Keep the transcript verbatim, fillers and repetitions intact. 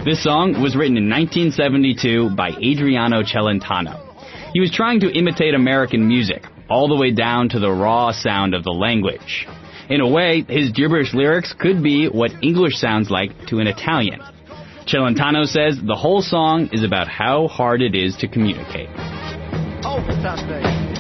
This song was written in nineteen seventy-two by Adriano Celentano. He was trying to imitate American music, all the way down to the raw sound of the language. In a way, his gibberish lyrics could be what English sounds like to an Italian. Celentano says the whole song is about how hard it is to communicate. Oh, fantastic.